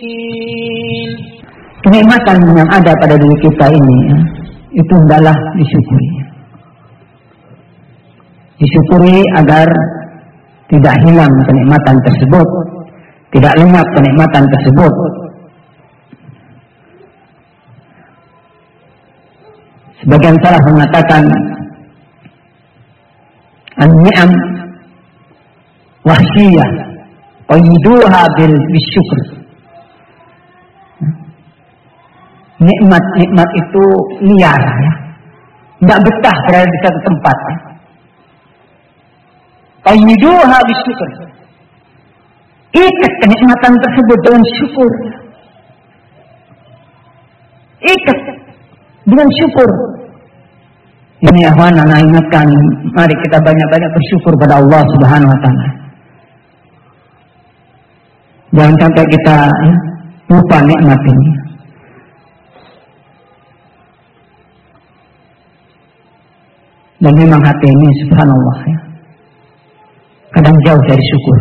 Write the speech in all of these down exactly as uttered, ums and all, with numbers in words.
Kenikmatan yang ada pada diri kita ini ya, itu hendaklah disyukuri. Disyukuri agar tidak hilang kenikmatan tersebut, tidak lenyap kenikmatan tersebut. Sebagian salaf mengatakan an-ni'am wahsyiyah qayyiduha bil bisyukr. Nikmat-nikmat itu liar ya, tidak betah berada di satu tempat. Qayyiduha bisyukr, ikat kenikmatan tersebut dengan syukur. Ikat dengan syukur. Ini ya kawan, anak ingatkan, mari kita banyak-banyak bersyukur pada Allah Subhanahu wa taala. Jangan sampai kita ya, lupa nikmat ini. Dan memang hati ini subhanallah ya, kadang jauh dari syukur.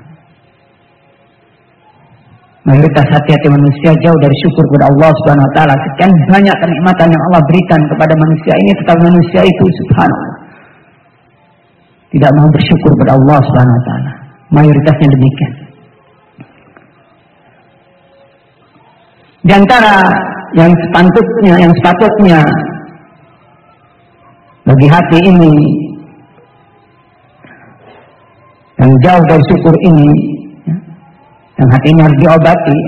Mayoritas hati-hati manusia jauh dari syukur kepada Allah Subhanahu wa taala. Sekian banyak kenikmatan yang Allah berikan kepada manusia ini, tetapi manusia itu subhanallah tidak mau bersyukur kepada Allah Subhanahu wa taala. Mayoritasnya demikian. Di antara yang sepatutnya, yang sepatutnya bagi hati ini yang jauh dari syukur ini, ya, yang hati ini harus diobati, ya.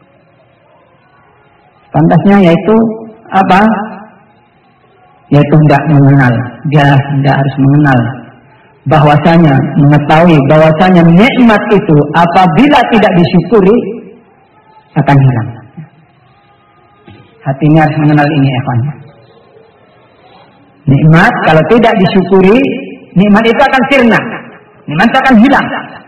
Pantasnya yaitu apa? Yaitu tidak mengenal. Dia tidak harus mengenal bahwasanya, mengetahui bahwasanya nikmat itu apabila tidak disyukuri akan hilang. Hati ini harus mengenal ini, ya. Nikmat kalau tidak disyukuri, nikmat itu akan sirna, nikmat itu akan hilang.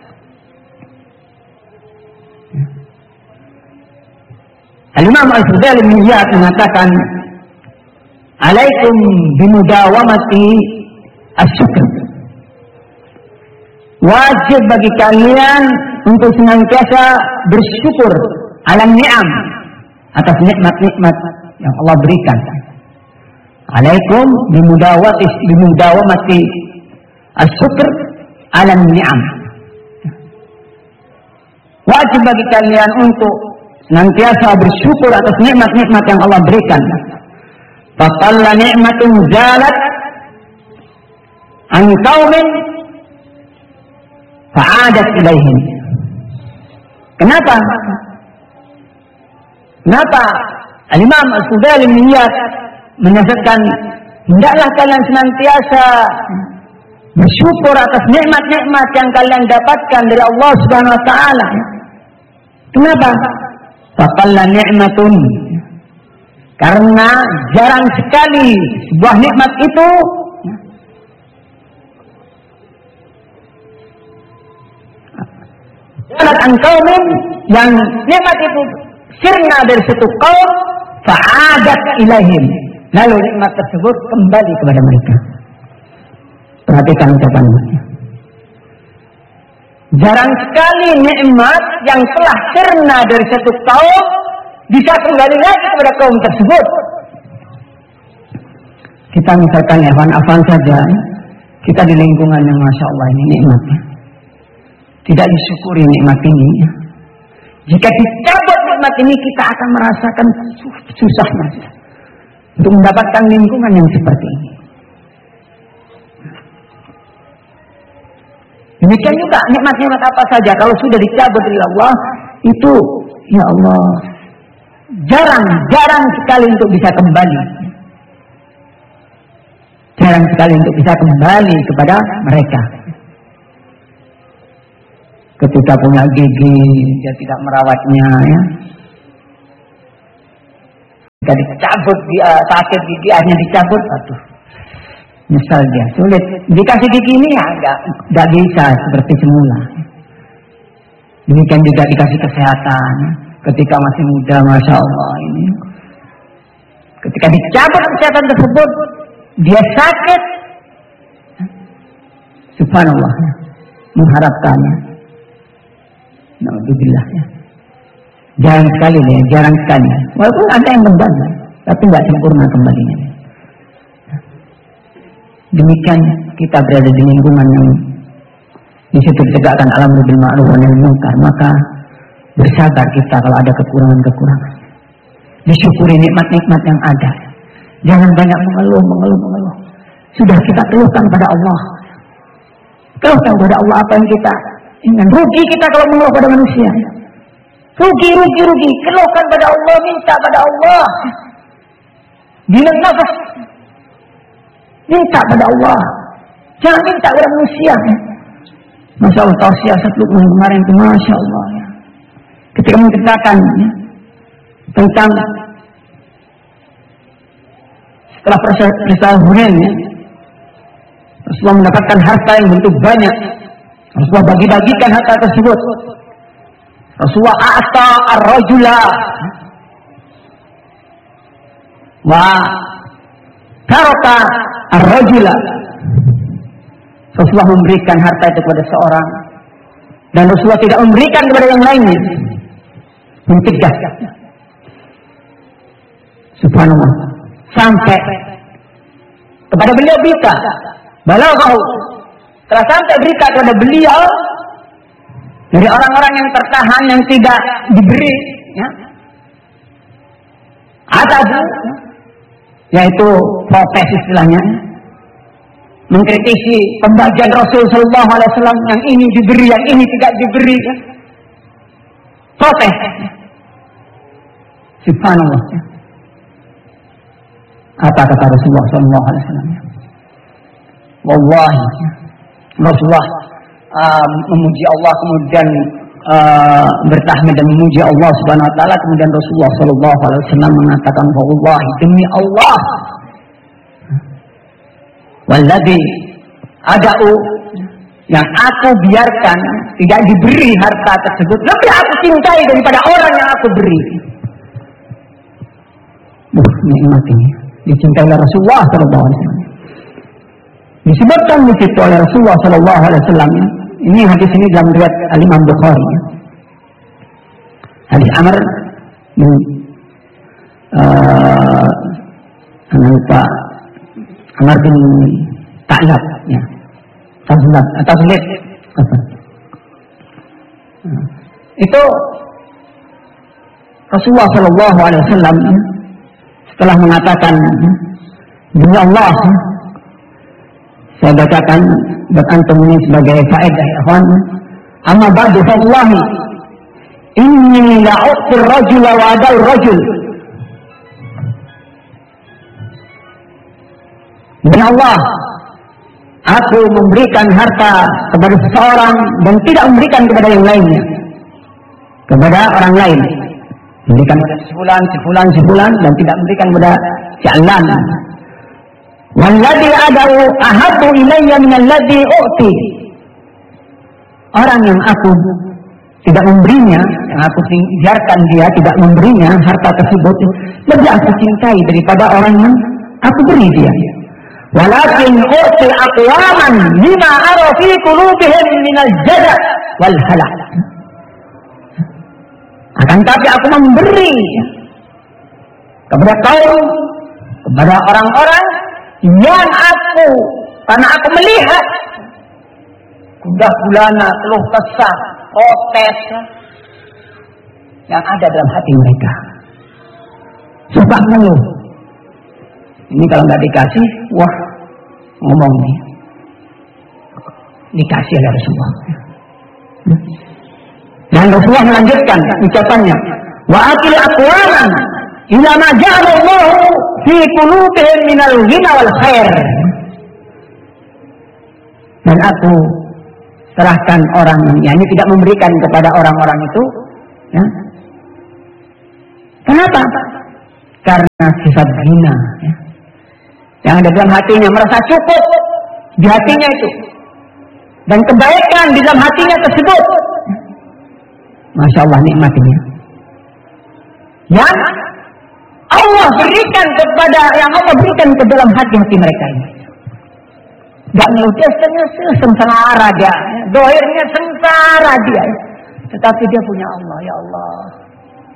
Al-Imam Al-Fudail bin Iyad mengatakan, "Alaikum bimudawamati asyukr." Wajib bagi kalian untuk senantiasa bersyukur alam ni'am, atas nikmat-nikmat yang Allah berikan. Alaikum bimudawati bimudawamati asyukr alam ni'am. Wajib bagi kalian untuk senantiasa bersyukur atas nikmat-nikmat yang Allah berikan. Faqalla ni'matun zalat an qaumin fa'adat ilaihim. Kenapa? Kenapa Al-Imam Al-Fudail bin Iyad menyatakan hendaklah kalian senantiasa bersyukur atas nikmat-nikmat yang kalian dapatkan dari Allah Subhanahu wa taala. Kenapa? Faqalla ni'matun, karena jarang sekali sebuah nikmat itu jalan angkaumin, yang nikmat itu sirna dari satu kaum fa'adat ilaihim, lalu nikmat tersebut kembali kepada mereka. Perhatikan ucapannya. Jarang sekali nikmat yang telah sirna dari satu kaum bisa kembali lagi kepada kaum tersebut. Kita misalkan ya, afan saja, kita di lingkungan yang masya Allah ini nikmatnya, tidak disyukuri nikmat ini. Jika dicabut nikmat ini, kita akan merasakan susahnya untuk mendapatkan lingkungan yang seperti ini. Demikian juga nikmat-nikmat apa saja kalau sudah dicabut dari Allah, itu ya Allah jarang-jarang sekali untuk bisa kembali. Jarang sekali untuk bisa kembali kepada mereka. Ketika punya gigi, dia tidak merawatnya, ya. Ketika dicabut, dia sakit gigi, akhirnya dicabut, aduh, nyesal dia, sulit. Dikasih gigi ini ya, enggak, enggak bisa seperti semula. Demikian juga dikasih kesehatan, ketika masih muda, masya Allah ini. Ketika dicabut kesehatan tersebut, dia sakit, subhanallah, mengharapkannya. Alhamdulillah, ya. Jarang sekali ya, jarang sekali. Walaupun ada yang kembali, tapi nggak sempurna kembalinya. Demikian kita berada di lingkungan yang di situ ditegakkan alamru bil ma'ruf wa nahi munkar, maka bersabar kita kalau ada kekurangan-kekurangan. Disyukuri nikmat-nikmat yang ada. Jangan banyak mengeluh, mengeluh, mengeluh. Sudah kita keluhkan pada Allah. Keluhkan pada Allah apa yang kita ingin. Rugi kita kalau mengeluh pada manusia. Rugi, rugi, rugi. Keluhkan pada Allah, minta pada Allah. Bila nafas, minta pada Allah. Jangan minta pada manusia. Masya Allah, tausiah Lukman kemarin itu, Masya Allah. Ya. Ketika menceritakan ya, tentang setelah peristiwa Hunain, ya, Rasulullah mendapatkan harta yang bentuk banyak. Rasulullah bagi-bagikan harta tersebut. Rasulullah a'ta ar-rajula wa taraka ar-rajula. Rasulullah memberikan harta itu kepada seorang dan Rasulullah tidak memberikan kepada yang lainnya. Mencegah. Subhanallah. Sampai kepada beliau berita, balaghahu, telah sampai berita kepada beliau dari orang-orang yang tertahan yang tidak diberi, ya, adabu, yaitu protes istilahnya, mengkritisi pembagian Rasul Sallallahu Alaihi Wasallam, yang ini diberi, yang ini tidak diberi, ya. Protes. Subhanallah. Ya. Apa kata Rasulullah Sallallahu Alaihi Wasallam? Wallahi, ya. Rasulullah uh, memuji Allah, kemudian uh, bertahmid dan memuji Allah Subhanahu Wa Taala, kemudian Rasulullah Sallallahu Alaihi Wasallam mengatakan, wallahi, demi Allah, walladzi ada'u, yang aku biarkan tidak diberi harta tersebut, lebih aku cintai daripada orang yang aku beri. Duh, nikmat ini dicintai oleh Rasulullah Sallallahu Alaihi Wasallam. Disebutkan di situ oleh Rasulullah Sallallahu Alaihi Wasallam. Ini hadis ini dalam riwayat Al-Imam Bukhari. Hadis Amr bin uh, lupa Amr bin Ta'lab, ya. Tazlab atau Tazlib. Itu Rasulullah Sallallahu Alaihi Wasallam setelah mengatakan, demi Allah, saya bacakan buat antum ini sebagai faedah, ya kawan. Amma ba'du fa wallahi inni la'u'ti ar-rajula wa adal rajul. Demi Allah, aku memberikan harta kepada seseorang dan tidak memberikan kepada yang lainnya, kepada orang lain. Memberikan kepada sebulan, sebulan, sebulan, dan tidak memberikan kepada jalan. Walladhi ada'u ahabbu ilayya minalladhi u'ti. Orang yang aku tidak memberinya, yang aku biarkan dia tidak memberinya harta tersebut, lebih aku cintai daripada orang yang aku beri dia. Walakin u'ti aqwaman lima ara fi qulubihim minal jada' wal halak. Akan tapi aku memberi kepada kaum, kepada orang-orang yang aku, karena aku melihat gundah gulana, keluh kesah, protes yang ada dalam hati mereka. Suka ngeluh. Ini kalau nggak dikasih, wah, ngomong nih. Dikasih oleh Rasulullah. Dan Rasulullah melanjutkan ucapannya, wa akil aqwaman ila ma ja'ala Allah fi qulubihim minal ghina wal khair. Dan aku serahkan orang yang ini tidak memberikan kepada orang-orang itu, ya. Kenapa? Karena sifat ghina, ya, yang ada dalam hatinya, merasa cukup di hatinya itu, dan kebaikan di dalam hatinya tersebut. Masya Allah, nikmatnya yang Allah berikan kepada, yang Allah berikan ke dalam hati-hati mereka ini. Gak ngeluh, sengsara dia, dohirnya sengsara dia, tetapi dia punya Allah. Ya Allah,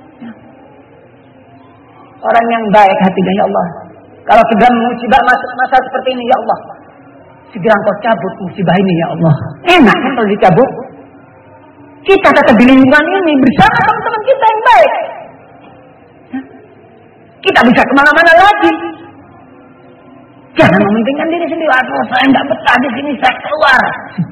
orang yang baik hatinya, ya Allah. Kalau segera musibah masuk masa seperti ini, ya Allah, segera Engkau cabut musibah ini, ya Allah. Enak kan kalau dicabut? Kita tetap di lingkungan ini bersama teman-teman kita yang baik. Kita bisa kemana-mana lagi. Jangan mementingkan diri sendiri. Aduh, saya tidak betah di sini, saya keluar.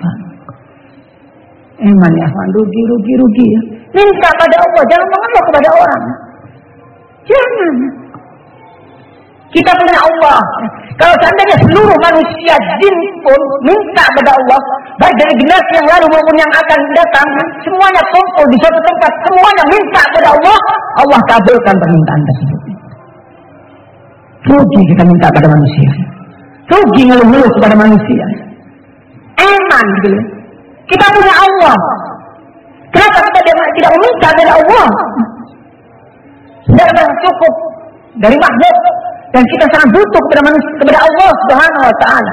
Iman ya, rugi, rugi, rugi. Minta pada Allah, jangan mengeluh kepada orang. Jangan. Kita punya Allah. Kalau seandainya seluruh manusia jin pun minta kepada Allah, baik dari generasi yang lalu maupun yang akan datang, semuanya kumpul di suatu tempat, semuanya minta kepada Allah, Allah kabulkan permintaan tersebut. Rugi kita minta kepada manusia. Rugi ngeluh-ngeluh kepada manusia. Eman gitu. Kita punya Allah. Kenapa kita tidak meminta kepada Allah? Sudah cukup dari makhluk. Dan kita sangat butuh kepada manusia, kepada Allah Subhanahu wa Ta'ala.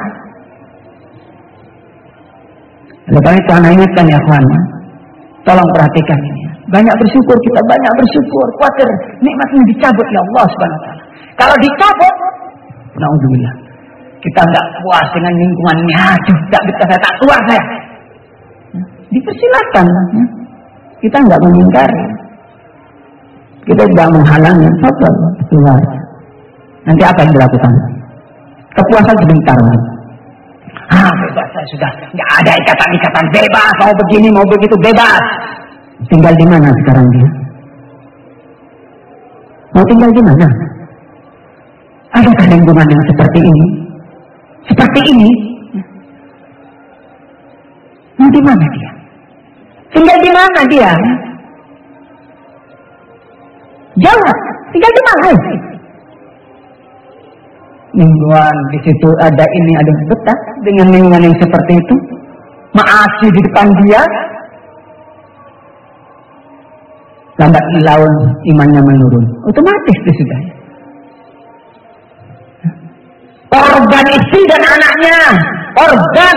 Oleh karena itu anak ingatkan ya kawan, tolong perhatikan ini. Banyak bersyukur kita, banyak bersyukur. Khawatir nikmat ini dicabut ya Allah Subhanahu wa Ta'ala. Kalau dicabut, naudzubillah, kita enggak puas dengan lingkungannya. Aduh, tak betah saya, tak keluar saya. Dipersilakan, ya. Kita enggak mengingkari, kita tidak menghalangi, sabar keluar. Nanti apa yang dilakukan? Kepuasan sebentar. Ah, bebas saya sudah, nggak ada ikatan-ikatan, bebas, mau begini, mau begitu, bebas. Tinggal di mana sekarang dia? Mau tinggal di mana? Adakah lingkungan yang seperti ini? Seperti ini? Mau di mana dia? Tinggal di mana dia? Jawab, tinggal di mana? Lingkungan di situ ada ini, ada betah dengan lingkungan yang seperti itu, maasi di depan dia, lambat laun imannya menurun, otomatis dia sudah. Organ istri dan anaknya, organ.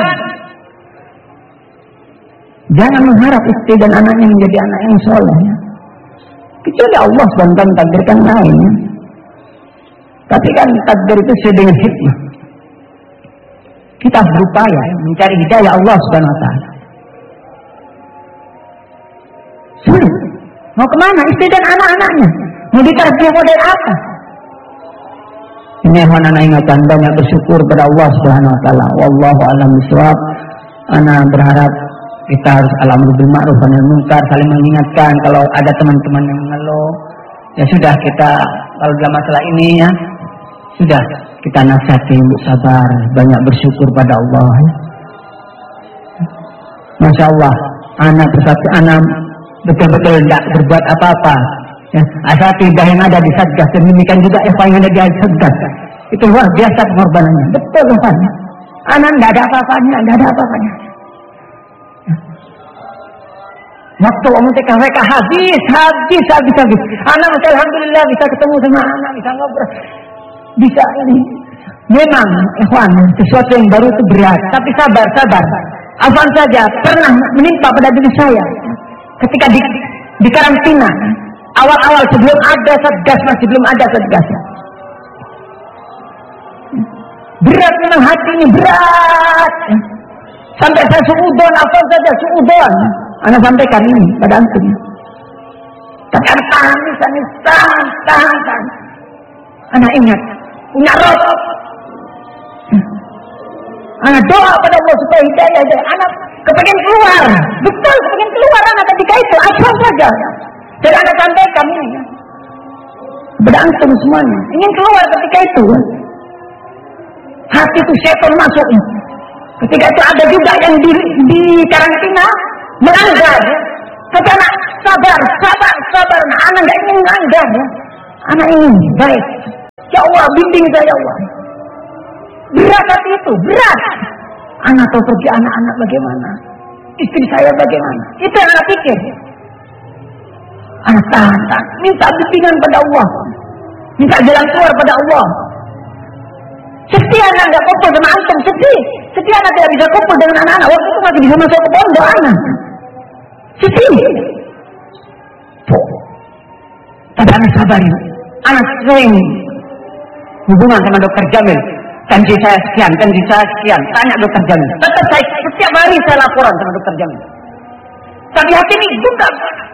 Jangan mengharap istri dan anaknya menjadi anak yang soleh. Kecuali Allah subhanahu wa taala takdirkan lainnya. Tapi kan takdir itu sesuai dengan hikmah. Kita harus berupaya mencari hidayah Allah Subhanahu wa Ta'ala. Sulit. Mau kemana? Istri dan anak-anaknya. Mau ditarbiyah model apa? Ini anak ingatan, banyak bersyukur pada Allah Subhanahu wa Ta'ala. Wallahu a'lam bishawab. Ana berharap kita harus al-amru bil ma'ruf wa nahi anil munkar, saling mengingatkan. Kalau ada teman-teman yang mengeluh, ya sudah, kita kalau dalam masalah ini ya sudah, kita nasihati untuk sabar, banyak bersyukur pada Allah. Masya Allah, anak persatu anak betul-betul tidak berbuat apa-apa. Ya, asatidah yang ada di Satgas, demikian juga Eva yang ada di Satgas, itu luar biasa pengorbanannya. Betul kan? Anak tidak ada apa-apanya, tidak ada apa-apanya. Waktu om T K W K habis, habis, habis, habis. Anak masih alhamdulillah bisa ketemu sama anak, bisa ngobrol. Bisa ini memang ikhwan, sesuatu yang baru itu berat, tapi sabar, sabar. Afwan saja pernah menimpa pada diri saya ketika di, di karantina awal-awal sebelum ada Satgas, masih belum ada Satgas. Berat memang hati ini, berat. Sampai saya suudon, afwan saja suudon. Anak sampaikan ini pada antum. Tekan tangis, tangis, tahan, tahan, tahan. Anak ingat punya Rob. Anak doa pada Allah supaya hidayah aja. Anak kepengen keluar, betul kepengen keluar anak ketika itu, apa saja. Dan anak sampaikan ini kepada antum semuanya, ingin keluar ketika itu. Hati itu setan masuk. Ketika itu ada juga yang di, di karantina melanggar. Tapi anak sabar, sabar, sabar. Nah, anak nggak ingin melanggar. Ya. Anak ingin baik. Ya Allah, bimbing saya ya Allah. Berat hati itu, berat. Anak tahu pergi anak-anak bagaimana, istri saya bagaimana. Itu yang anak pikir. Anak tahan, tahan. Minta bimbingan pada Allah, minta jalan keluar pada Allah. Sedih anak nggak kumpul sama antum, sedih. Sedih anak tidak bisa kumpul dengan anak-anak. Waktu itu masih bisa masuk ke pondok anak. Sedih. Tuh. Tapi anak sabar ini. Anak sering hubungan sama dokter Jamil. Janji saya sekian, janji saya sekian. Tanya dokter Jamil. Tetap saya setiap hari saya laporan sama dokter Jamil. Tapi hati ini gundah.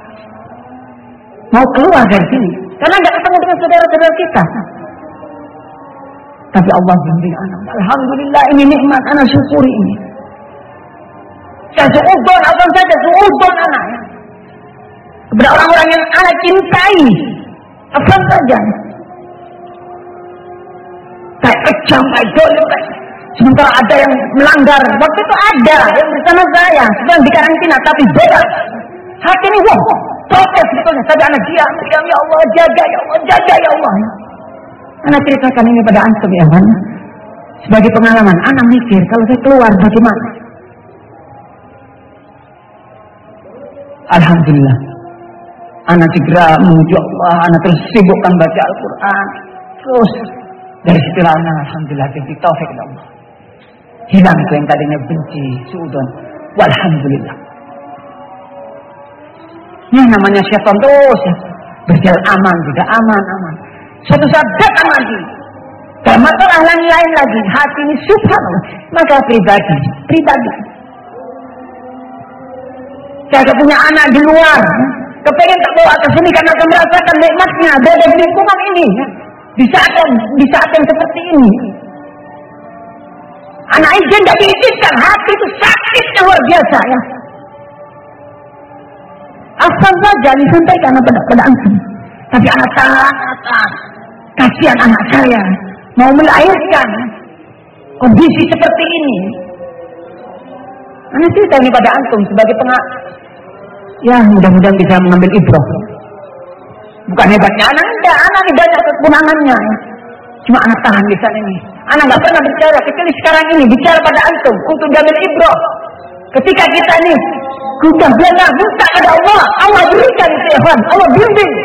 Mau keluar dari sini. Karena nggak ketemu dengan saudara-saudara kita. Tapi Allah bimbing anak. Alhamdulillah ini nikmat. Anak syukuri ini. Saya suudon, abang saja suudon anak. Kepada orang-orang yang anak cintai. Abang saja. Kayak kejam, kayak dolim. Sementara ada yang melanggar. Waktu itu ada yang bersama saya. Sedang di karantina. Tapi beda. Hati ini wah. Protes sebetulnya. Tapi anak diam. Diam ya Allah. Jaga ya Allah. Jaga ya Allah. Anak ceritakan ini pada antum ya kan. Sebagai pengalaman. Anak mikir. Kalau saya keluar bagaimana. Alhamdulillah. Anak segera menuju Allah. Anak terus sibukkan baca Al-Quran. Terus. Dari situlah anak alhamdulillah jadi taufik Allah. Hilang itu yang tadinya benci, suudon. Walhamdulillah. Ini namanya syaitan terus ya. Berjalan aman, tidak aman, aman. Suatu saat datang lagi. Dan masalah lain-lain lagi. Hati ini subhanallah. Maka pribadi, pribadi. Saya punya anak di luar. Kepengen tak bawa ke sini karena akan merasakan nikmatnya. Ada di lingkungan ini. Di saat yang, di saat yang seperti ini. Anak izin tidak diizinkan. Hati itu sakitnya luar biasa ya. Asal saja disampaikan pada pada antum. Tapi anak sangat kasihan anak saya mau melahirkan kondisi seperti ini. Anak cerita ini pada antum sebagai pengak. Ya mudah-mudahan bisa mengambil ibrah. Bukan hebatnya anak, enggak, anak ini banyak kekurangannya. Cuma anak tahan di sana ini. Anak nggak pernah bicara, kecuali sekarang ini bicara pada antum untuk diambil ibrah. Ketika kita ini sudah belajar minta pada Allah, Allah berikan kesehaatan, Allah bimbing.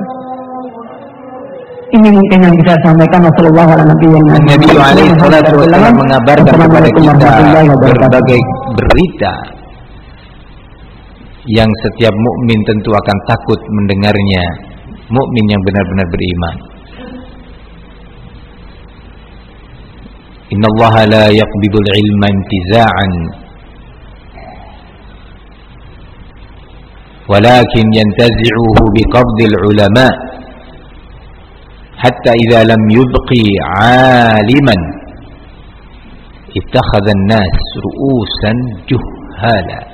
Ini mungkin yang bisa sampaikan. Wassalamualaikum warahmatullahi wabarakatuh. Nabi alaihi salatu wasallam mengabarkan kepada kita berbagai berita yang setiap mukmin tentu akan takut mendengarnya. Mukmin yang benar-benar beriman. Innallaha la yaqbidul ilma intiza'an walakin yantazi'uhu biqabdil ulama hatta idza lam yubqi 'aliman ittakhadha an-nas ru'usan juhala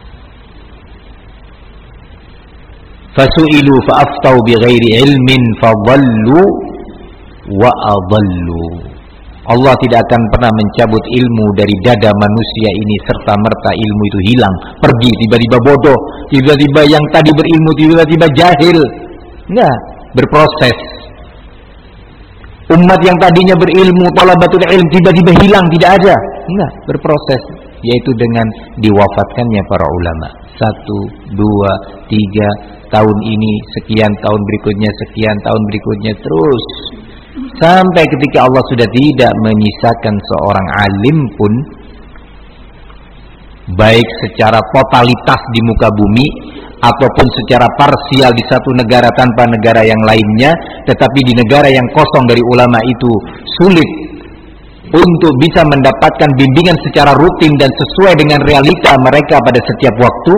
fasu'ilu fa'aftau bighairi ilmin fadallu wa adallu. Allah tidak akan pernah mencabut ilmu dari dada manusia ini serta merta ilmu itu hilang, pergi, tiba-tiba bodoh, tiba-tiba yang tadi berilmu tiba-tiba jahil. Enggak, berproses. Umat yang tadinya berilmu, talabatul ilm, tiba-tiba hilang, tidak ada. Enggak, berproses, yaitu dengan diwafatkannya para ulama. Satu, dua, tiga, tahun ini sekian, tahun berikutnya sekian, tahun berikutnya terus sampai ketika Allah sudah tidak menyisakan seorang alim pun, baik secara totalitas di muka bumi ataupun secara parsial di satu negara tanpa negara yang lainnya. Tetapi di negara yang kosong dari ulama itu sulit untuk bisa mendapatkan bimbingan secara rutin dan sesuai dengan realita mereka pada setiap waktu.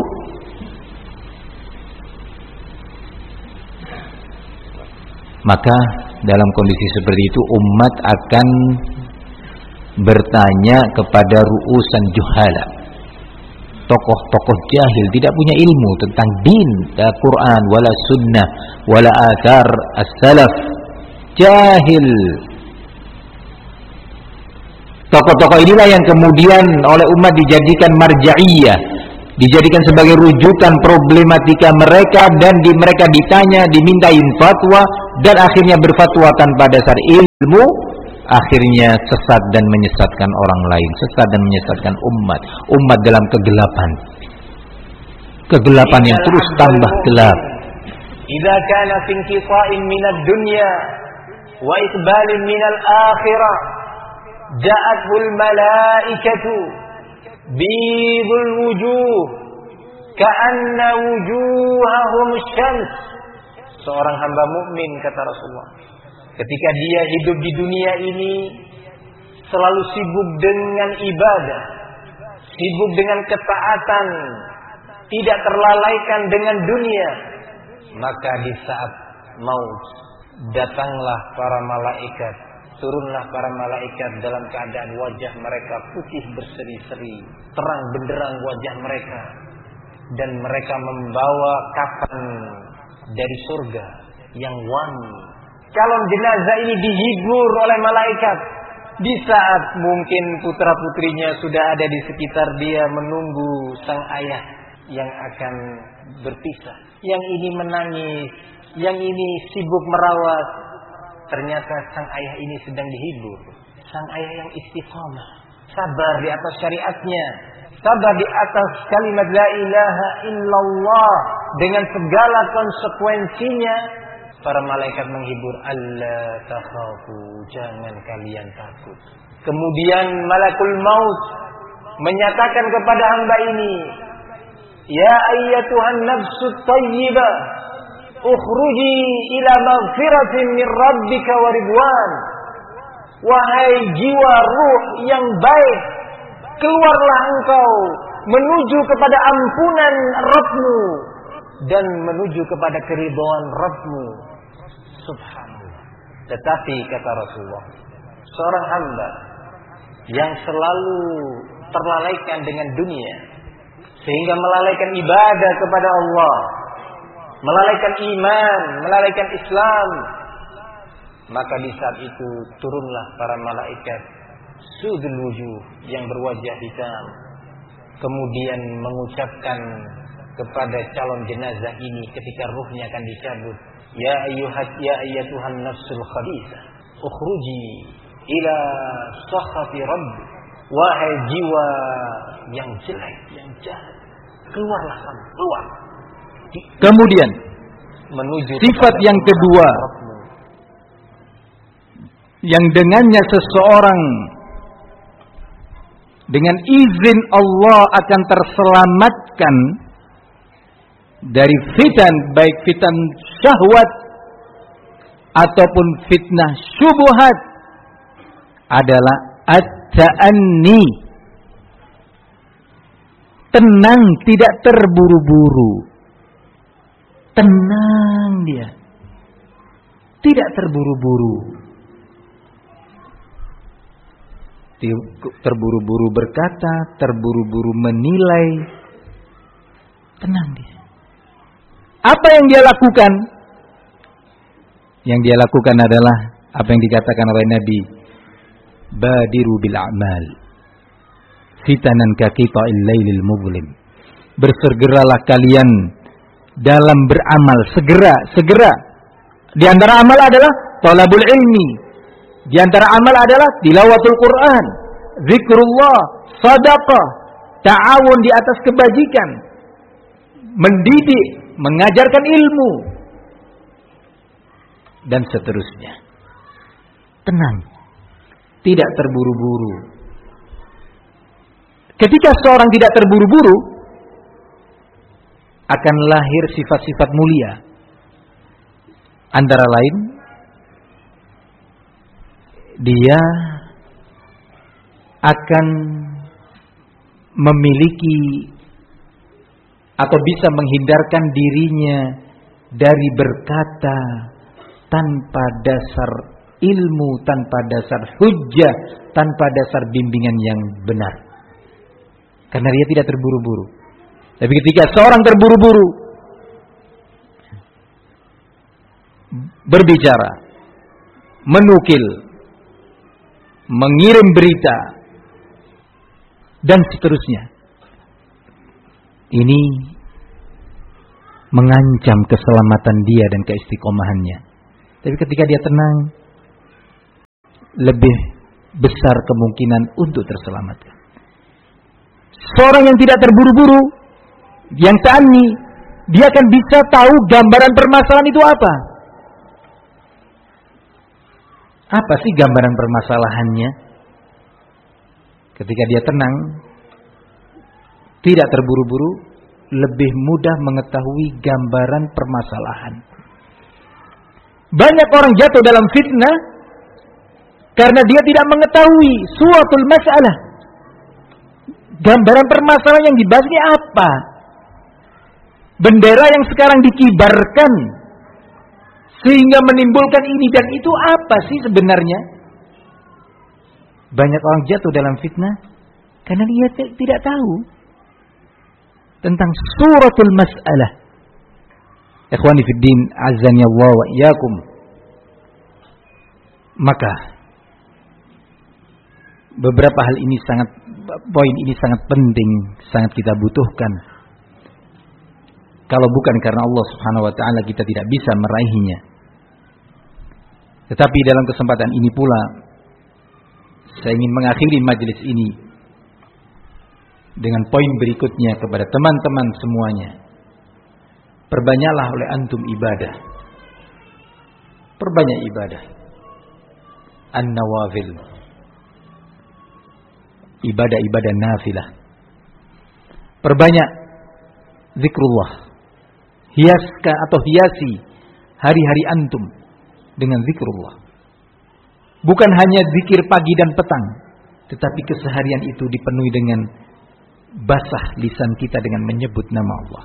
Maka dalam kondisi seperti itu umat akan bertanya kepada ru'usan juhala, tokoh-tokoh jahil, tidak punya ilmu tentang din, la Quran, wala sunnah, wala athar as-salaf, jahil. Tokoh-tokoh inilah yang kemudian oleh umat dijadikan marja'iyah, dijadikan sebagai rujukan problematika mereka, dan di mereka ditanya, dimintain fatwa, dan akhirnya berfatwa tanpa dasar ilmu, akhirnya sesat dan menyesatkan orang lain, sesat dan menyesatkan umat, umat dalam kegelapan, kegelapan yang terus tambah gelap. Idza kana fi inqita'in min ad-dunya wa iqbalin min al-akhirah, ja'athu al-malaikatu bidul wujuh ka'anna wujuhahum asy-syams seorang hamba mukmin, kata Rasulullah, ketika dia hidup di dunia ini selalu sibuk dengan ibadah, sibuk dengan ketaatan, tidak terlalaikan dengan dunia, maka di saat maut datanglah para malaikat, turunlah para malaikat dalam keadaan wajah mereka putih berseri-seri, terang benderang wajah mereka, dan mereka membawa kafan dari surga yang wangi. Calon jenazah ini dihibur oleh malaikat di saat mungkin putra-putrinya sudah ada di sekitar dia menunggu sang ayah yang akan berpisah. Yang ini menangis, yang ini sibuk merawat. Ternyata sang ayah ini sedang dihibur. Sang ayah yang istiqamah, sabar di atas syariatnya, sabar di atas kalimat la ilaha illallah dengan segala konsekuensinya. Para malaikat menghibur, alla takhafu, jangan kalian takut. Kemudian malakul maut menyatakan kepada hamba ini, ya ayyatuhan nafsut tayyibah, ukhruji ila maghfiratin min rabbika wa ridwan. Wahai jiwa ruh yang baik, keluarlah engkau menuju kepada ampunan Rabbmu dan menuju kepada keridhaan Rabbmu. Subhanallah. Tetapi kata Rasulullah, seorang hamba yang selalu terlalaikan dengan dunia sehingga melalaikan ibadah kepada Allah, melalaikan iman, melalaikan Islam, maka di saat itu turunlah para malaikat sudul wujuh yang berwajah hitam, kemudian mengucapkan kepada calon jenazah ini ketika ruhnya akan dicabut, ya ayyuhat ya ayyatuhan nafsul khabithah, ukhruji ila sakhati rabbi. Wahai jiwa yang jelek, yang jahat, keluarlah kamu, keluar. Kemudian menuju sifat yang kedua Rabbmu, yang dengannya seseorang dengan izin Allah akan terselamatkan dari fitan, baik fitan syahwat ataupun fitnah syubhat, adalah at-ta'anni, tenang, tidak terburu-buru. Tenang dia, tidak terburu-buru, terburu-buru berkata, terburu-buru menilai. Tenang dia. Apa yang dia lakukan? Yang dia lakukan adalah apa yang dikatakan oleh Nabi, badiru bil a'mal fitanan ka qita'il lailil muzlim. Bersegeralah kalian dalam beramal, segera, segera. Di antara amal adalah talabul ilmi. Di antara amal adalah tilawatul Quran, zikrullah, sedekah, ta'awun di atas kebajikan, mendidik, mengajarkan ilmu, dan seterusnya. Tenang, tidak terburu-buru. Ketika seorang tidak terburu-buru, akan lahir sifat-sifat mulia. Antara lain, dia akan memiliki atau bisa menghindarkan dirinya dari berkata tanpa dasar ilmu, tanpa dasar hujjah, tanpa dasar bimbingan yang benar. Karena dia tidak terburu-buru. Tapi ketika seorang terburu-buru berbicara, menukil, mengirim berita, dan seterusnya, ini mengancam keselamatan dia dan keistiqomahannya. Tapi ketika dia tenang, lebih besar kemungkinan untuk terselamatkan. Seorang yang tidak terburu-buru, yang ta'anni, dia akan bisa tahu gambaran permasalahan itu apa. Apa sih gambaran permasalahannya? Ketika dia tenang, tidak terburu-buru, lebih mudah mengetahui gambaran permasalahan. Banyak orang jatuh dalam fitnah karena dia tidak mengetahui suatul masalah. Gambaran permasalahan yang dibahas ini apa? Bendera yang sekarang dikibarkan sehingga menimbulkan ini dan itu apa sih sebenarnya? Banyak orang jatuh dalam fitnah karena dia t- tidak tahu tentang suratul masalah. Ikhwani fid din, azani Allah wa iyyakum. Maka beberapa hal ini sangat, poin ini sangat penting, sangat kita butuhkan. Kalau bukan karena Allah Subhanahu wa taala kita tidak bisa meraihnya. Tetapi dalam kesempatan ini pula saya ingin mengakhiri majelis ini dengan poin berikutnya kepada teman-teman semuanya. Perbanyaklah oleh antum ibadah. Perbanyak ibadah. An-nawafil. Ibadah-ibadah nafilah. Perbanyak zikrullah. Hiaskan atau hiasi hari-hari antum dengan zikrullah. Bukan hanya zikir pagi dan petang, tetapi keseharian itu dipenuhi dengan basah lisan kita dengan menyebut nama Allah.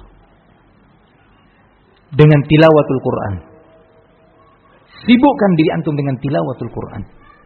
Dengan tilawatul Quran. Sibukkan diri antum dengan tilawatul Quran.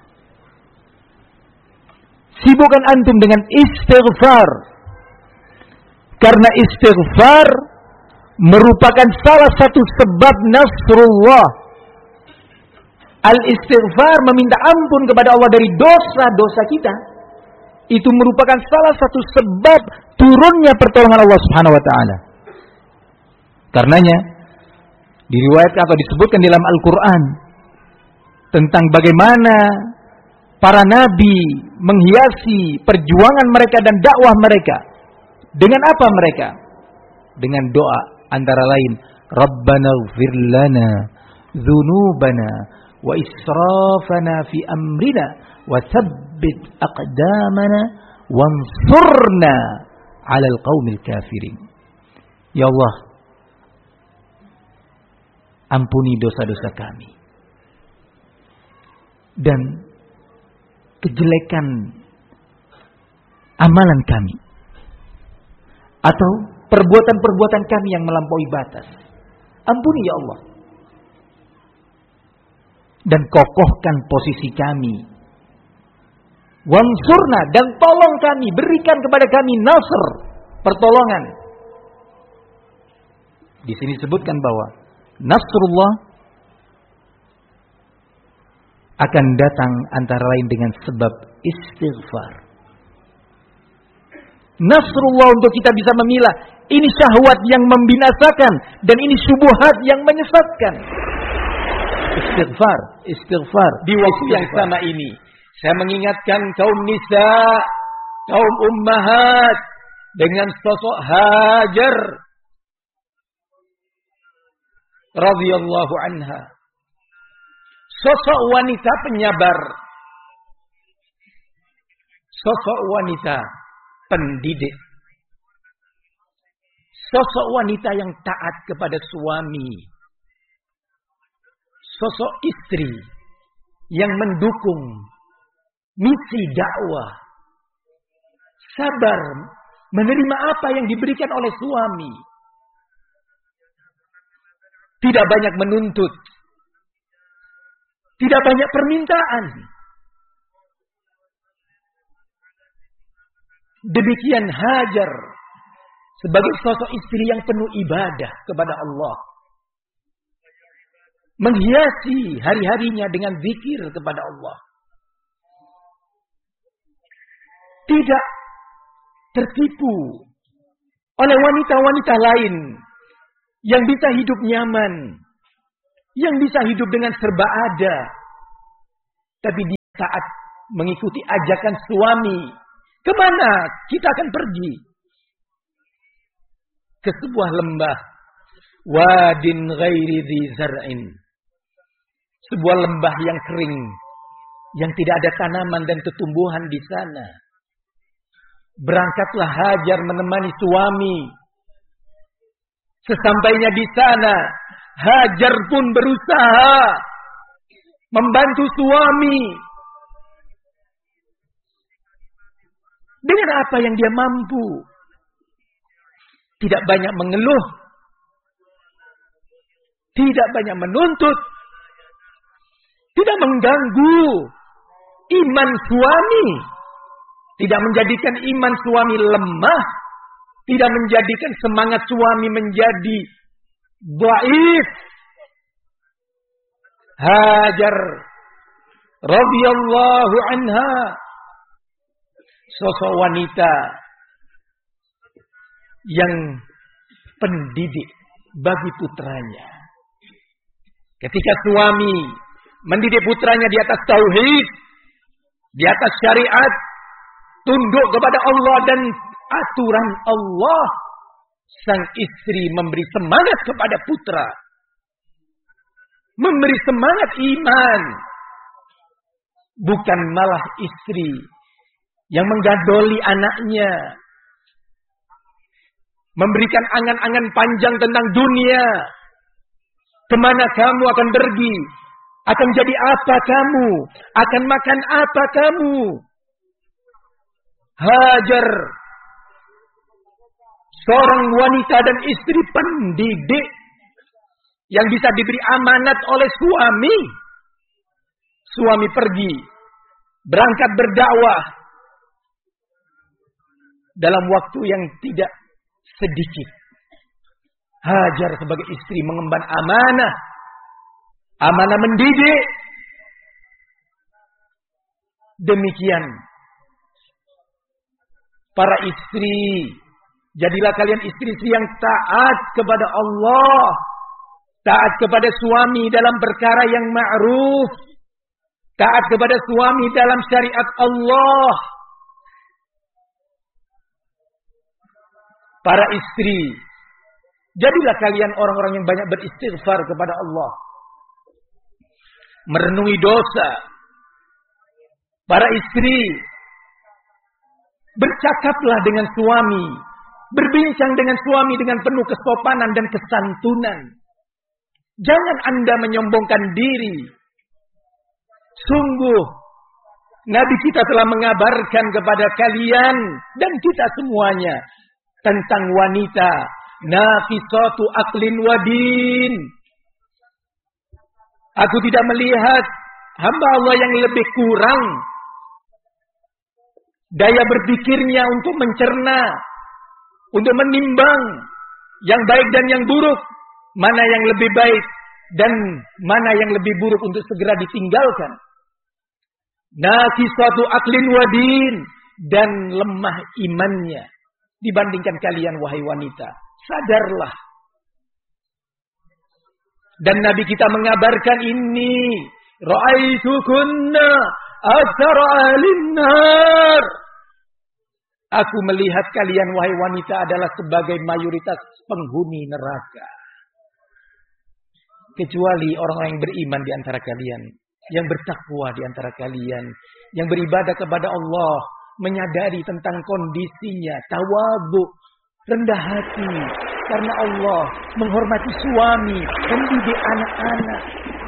Sibukkan antum dengan istighfar. Karena istighfar merupakan salah satu sebab nasrullah. Al-istighfar, meminta ampun kepada Allah dari dosa-dosa kita, itu merupakan salah satu sebab turunnya pertolongan Allah Subhanahu wa taala. Karenanya diriwayatkan atau disebutkan dalam Al-Qur'an tentang bagaimana para nabi menghiasi perjuangan mereka dan dakwah mereka. Dengan apa mereka? Dengan doa antara lain, Rabbana ighfir lana dzunubana wa israfana fi amrina wa tsabbit aqdamana wansurna 'alal qaumil kafirin. Ya Allah, ampuni dosa-dosa kami dan kejelekan amalan kami atau perbuatan-perbuatan kami yang melampaui batas. Ampuni ya Allah. Dan kokohkan posisi kami. Wansurna, dan tolong kami, berikan kepada kami nasr, pertolongan. Di sini disebutkan bahwa nasrullah akan datang antara lain dengan sebab istighfar. Nasrullah untuk kita bisa memilah ini syahwat yang membinasakan dan ini syubhat yang menyesatkan. Istighfar, istighfar. Di waktu yang sama ini saya mengingatkan kaum nisa, kaum ummahat dengan sosok Hajar radhiyallahu anha. Sosok wanita penyabar. Sosok wanita pendidik. Sosok wanita yang taat kepada suami. Sosok istri yang mendukung misi dakwah. Sabar menerima apa yang diberikan oleh suami. Tidak banyak menuntut. Tidak banyak permintaan. Demikian Hajar sebagai sosok istri yang penuh ibadah kepada Allah. Menghiasi hari-harinya dengan zikir kepada Allah. Tidak tertipu oleh wanita-wanita lain yang bisa hidup nyaman, yang bisa hidup dengan serba ada. Tapi di saat mengikuti ajakan suami, kemana kita akan pergi? Ke sebuah lembah, wadin ghairi dzi zar'in. Sebuah lembah yang kering, yang tidak ada tanaman dan tumbuhan di sana. Berangkatlah Hajar menemani suami. Sesampainya di sana, Hajar pun berusaha membantu suami dengan apa yang dia mampu. Tidak banyak mengeluh, tidak banyak menuntut, tidak mengganggu iman suami, tidak menjadikan iman suami lemah, tidak menjadikan semangat suami menjadi dhaif. Hajar radhiyallahu anha, sosok wanita yang pendidik bagi putranya. Ketika suami mendidik putranya di atas tauhid, di atas syariat, tunduk kepada Allah dan aturan Allah, sang istri memberi semangat kepada putra, memberi semangat iman, bukan malah istri yang menggadoli anaknya, memberikan angan-angan panjang tentang dunia. Kemana kamu akan pergi? Akan jadi apa kamu? Akan makan apa kamu? Hajar, seorang wanita dan istri pendidik yang bisa diberi amanat oleh suami. Suami pergi, berangkat berdakwah dalam waktu yang tidak sedikit. Hajar sebagai istri mengemban amanah, amanah mendidik. Demikian para istri, jadilah kalian istri-istri yang taat kepada Allah, taat kepada suami dalam perkara yang ma'ruf, taat kepada suami dalam syariat Allah. Para istri, jadilah kalian orang-orang yang banyak beristighfar kepada Allah, merenungi dosa. Para istri, bercakaplah dengan suami, berbincang dengan suami dengan penuh kesopanan dan kesantunan. Jangan Anda menyombongkan diri. Sungguh, Nabi kita telah mengabarkan kepada kalian dan kita semuanya tentang wanita nafisatu aqlin wa din. Aku tidak melihat hamba Allah yang lebih kurang daya berpikirnya untuk mencerna, untuk menimbang yang baik dan yang buruk, mana yang lebih baik dan mana yang lebih buruk untuk segera ditinggalkan. Nafisatu aqlin wa din, dan lemah imannya dibandingkan kalian wahai wanita. Sadarlah. Dan Nabi kita mengabarkan ini, ra'aitukunna aktsara ahlin nar. Aku melihat kalian wahai wanita adalah sebagai mayoritas penghuni neraka. Kecuali orang-orang yang beriman di antara kalian, yang bertakwa di antara kalian, yang beribadah kepada Allah, menyadari tentang kondisinya, tawadhu, rendah hati karena Allah, menghormati suami, mendidik anak-anak.